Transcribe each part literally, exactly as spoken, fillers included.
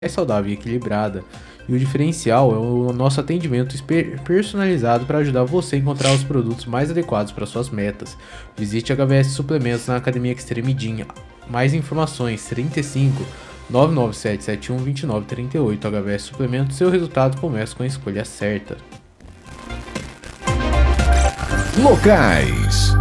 é saudável e equilibrada. E o diferencial é o nosso atendimento personalizado para ajudar você a encontrar os produtos mais adequados para suas metas. Visite a H V S Suplementos na Academia Extreme Gym. Mais informações trinta e cinco, nove nove sete sete um, dois nove três oito. H V S Suplementos, seu resultado começa com a escolha certa. Locais.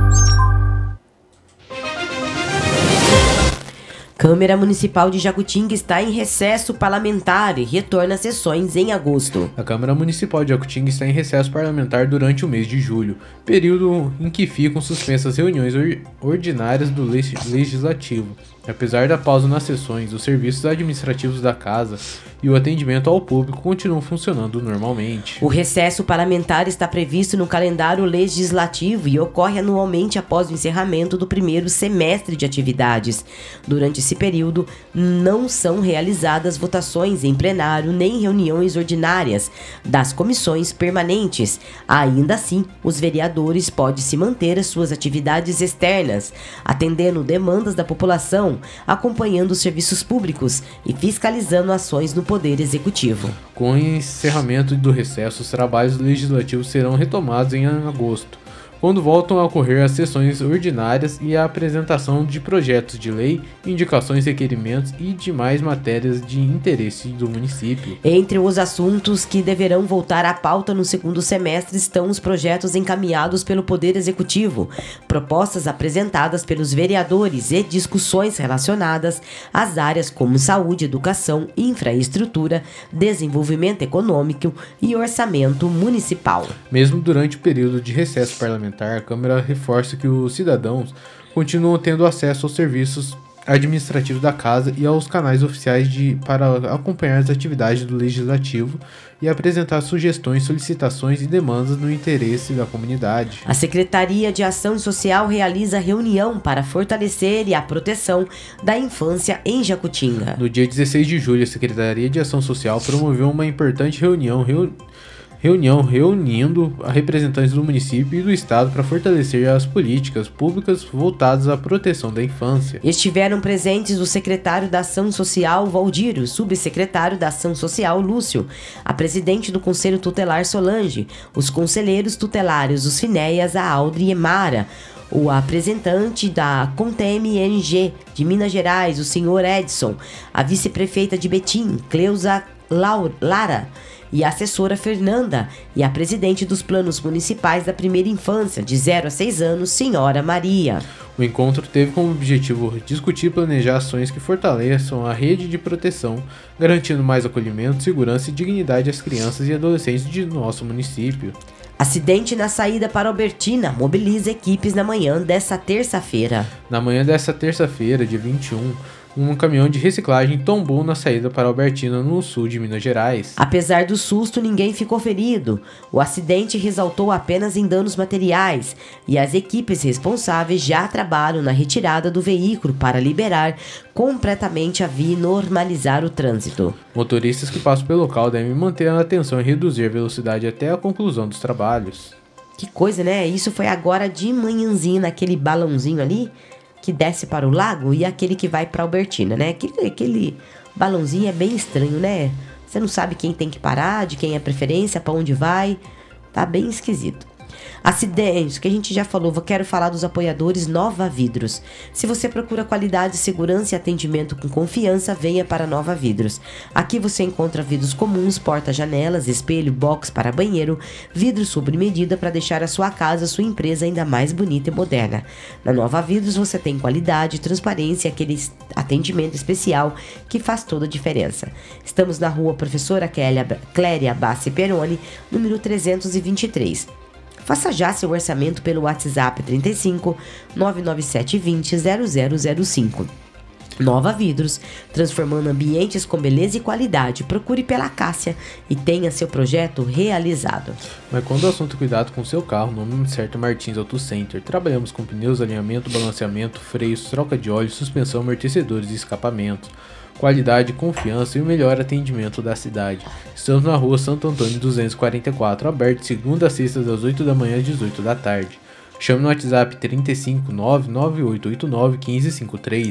Câmara Municipal de Jacutinga está em recesso parlamentar e retorna às sessões em agosto. A Câmara Municipal de Jacutinga está em recesso parlamentar durante o mês de julho, período em que ficam suspensas reuniões ordinárias do Legislativo. Apesar da pausa nas sessões, os serviços administrativos da Casa e o atendimento ao público continuam funcionando normalmente. O recesso parlamentar está previsto no calendário legislativo e ocorre anualmente após o encerramento do primeiro semestre de atividades. Durante esse período, não são realizadas votações em plenário nem reuniões ordinárias das comissões permanentes. Ainda assim, os vereadores podem se manter as suas atividades externas, atendendo demandas da população, acompanhando os serviços públicos e fiscalizando ações no Poder Executivo. Com o encerramento do recesso, os trabalhos legislativos serão retomados em agosto, quando voltam a ocorrer as sessões ordinárias e a apresentação de projetos de lei, indicações, requerimentos e demais matérias de interesse do município. Entre os assuntos que deverão voltar à pauta no segundo semestre estão os projetos encaminhados pelo Poder Executivo, propostas apresentadas pelos vereadores e discussões relacionadas às áreas como saúde, educação, infraestrutura, desenvolvimento econômico e orçamento municipal. Mesmo durante o período de recesso parlamentar, a Câmara reforça que os cidadãos continuam tendo acesso aos serviços administrativos da Casa e aos canais oficiais de, para acompanhar as atividades do Legislativo e apresentar sugestões, solicitações e demandas no interesse da comunidade. A Secretaria de Ação Social realiza reunião para fortalecer a proteção da infância em Jacutinga. No dia dezesseis de julho, a Secretaria de Ação Social promoveu uma importante reunião reu... Reunião reunindo representantes do município e do estado para fortalecer as políticas públicas voltadas à proteção da infância. Estiveram presentes o secretário da Ação Social, Valdir, o subsecretário da Ação Social, Lúcio, a presidente do Conselho Tutelar, Solange, os conselheiros tutelares, os FINEAS, a Audrey e Mara, o representante da Conteme N G de Minas Gerais, o senhor Edson, a vice-prefeita de Betim, Cleusa Lara, e a assessora Fernanda, e a presidente dos planos municipais da primeira infância, de zero a seis anos, senhora Maria. O encontro teve como objetivo discutir e planejar ações que fortaleçam a rede de proteção, garantindo mais acolhimento, segurança e dignidade às crianças e adolescentes de nosso município. Acidente na saída para Albertina mobiliza equipes na manhã desta terça-feira. Na manhã desta terça-feira, dia vinte e um, um caminhão de reciclagem tombou na saída para Albertina, no sul de Minas Gerais. Apesar do susto, ninguém ficou ferido. O acidente resultou apenas em danos materiais e as equipes responsáveis já trabalham na retirada do veículo para liberar completamente a via e normalizar o trânsito. Motoristas que passam pelo local devem manter a atenção e reduzir a velocidade até a conclusão dos trabalhos. Que coisa, né? Isso foi agora de manhãzinho, naquele balãozinho ali que desce para o lago e aquele que vai para Albertina, né? Aquele, aquele balãozinho é bem estranho, né? Você não sabe quem tem que parar, de quem é a preferência, para onde vai. Tá bem esquisito. Acidentes, que a gente já falou, eu quero falar dos apoiadores Nova Vidros. Se você procura qualidade, segurança e atendimento com confiança, venha para Nova Vidros. Aqui você encontra vidros comuns, porta-janelas, espelho, box para banheiro, vidros sob medida para deixar a sua casa, sua empresa ainda mais bonita e moderna. Na Nova Vidros você tem qualidade, transparência e aquele atendimento especial que faz toda a diferença. Estamos na rua Professora Cléria Bassi Peroni, número trezentos e vinte e três. Faça já seu orçamento pelo WhatsApp trinta e cinco, nove nove sete vinte, zero zero zero cinco. Nova Vidros, transformando ambientes com beleza e qualidade. Procure pela Cássia e tenha seu projeto realizado. Mas quando o assunto é cuidado com seu carro, no nome certo é Martins Auto Center. Trabalhamos com pneus, alinhamento, balanceamento, freios, troca de óleo, suspensão, amortecedores e escapamentos. Qualidade, confiança e o melhor atendimento da cidade. Estamos na rua Santo Antônio duzentos e quarenta e quatro, aberto de segunda a sexta das oito da manhã às dezoito da tarde. Chame no WhatsApp trinta e cinco, nove nove oito oito nove, um cinco cinco três.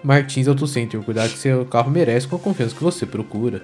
Martins Auto Center, cuidar que seu carro merece com a confiança que você procura.